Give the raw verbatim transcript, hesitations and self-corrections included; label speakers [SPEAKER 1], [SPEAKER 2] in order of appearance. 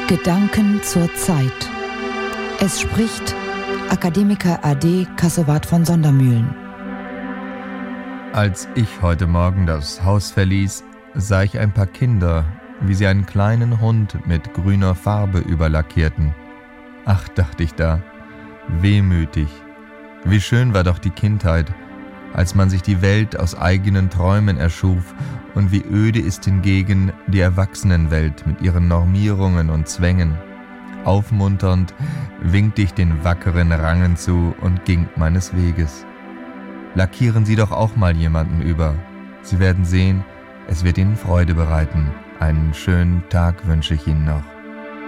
[SPEAKER 1] Gedanken zur Zeit. Es spricht Akademiker A D Kassewart von Sondermühlen.
[SPEAKER 2] Als ich heute Morgen das Haus verließ, sah ich ein paar Kinder, wie sie einen kleinen Hund mit grüner Farbe überlackierten. Ach, dachte ich da, wehmütig. Wie schön war doch die Kindheit, als man sich die Welt aus eigenen Träumen erschuf, und wie öde ist hingegen die Erwachsenenwelt mit ihren Normierungen und Zwängen. Aufmunternd winkte ich den wackeren Rangen zu und ging meines Weges. Lackieren Sie doch auch mal jemanden über. Sie werden sehen, es wird Ihnen Freude bereiten. Einen schönen Tag wünsche ich Ihnen noch.